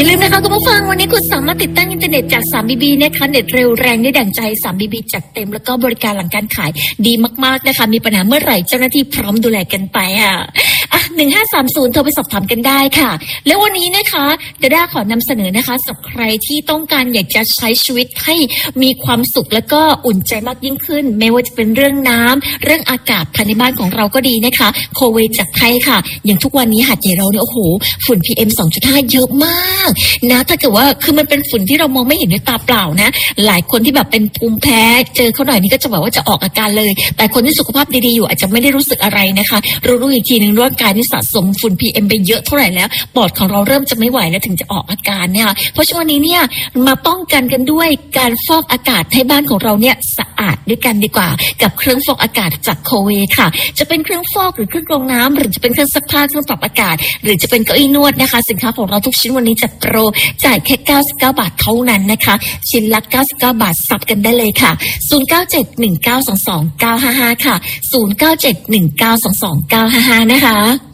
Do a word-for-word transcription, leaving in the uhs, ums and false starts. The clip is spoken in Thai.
อย่าลืมนะคะคุณผู้ฟังวันนี้คุณสามารถติดตั้งอินเทอร์เน็ตจาก สาม บี บี นะคะเน็ตเร็วแรงได้ดั่งใจ สาม บี บี จัดเต็มแล้วก็บริการหลังการขายดีมากๆนะคะมีปัญหาเมื่อไหร่เจ้าหน้าที่พร้อมดูแลกันไปค่ะอ่ะหนึ่งห้าสามศูนย์โทรไปสอบถามกันได้ค่ะแล้ววันนี้นะคะดาด้าขอนำเสนอนะคะสำหรับใครที่ต้องการอยากจะใช้ชีวิตให้มีความสุขแล้วก็อุ่นใจมากยิ่งขึ้นไม่ว่าจะเป็นเรื่องน้ำเรื่องอากาศภายในบ้านของเราก็ดีนะคะโคเวจากไทยค่ะอย่างทุกวันนี้หาดใหญ่เราเนี่ยโอ้โหฝุ่น พี เอ็ม สองจุดห้า เยอะมากนะถ้าเกิดว่าคือมันเป็นฝุ่นที่เรามองไม่เห็นด้วยตาเปล่านะหลายคนที่แบบเป็นภูมิแพ้เจอเขาหน่อยนี่ก็จะแบบว่าจะออกอาการเลยแต่คนที่สุขภาพดีๆอยู่อาจจะไม่ได้รู้สึกอะไรนะคะรู้ๆอีกทีนึงร่างกายนี่สะสมฝุ่น พี เอ็ม ไปเยอะเท่าไหร่แล้วปอดของเราเริ่มจะไม่ไหวแล้วถึงจะออกอาการเนี่ยเพราะฉะนั้นนี้เนี่ยมาป้องกันกันด้วยการฟอกอากาศให้บ้านของเราเนี่ยสะอาดด้วยกันดีกว่ากับเครื่องฟอกอากาศจากโคเวค่ะจะเป็นเครื่องฟอกหรือเครื่องกรองน้ำหรือจะเป็นเครื่องซักผ้าเครื่องปรับอากาศหรือจะเป็นเก้าอี้นวดนะคะสินค้าของเราทุกชิ้นวันนี้จัดโปรจ่ายแค่เก้าสิบเก้าบาทเท่านั้นนะคะชิ้นละเก้าสิบเก้าบาทซับกันได้เลยค่ะศูนย์ เก้า เจ็ด หนึ่ง เก้า สอง สอง เก้า ห้า ห้าค่ะศูนย์ เก้า เจ็ด หนึ่ง เก้า สอง สอง เก้า ห้า ห้านะคะ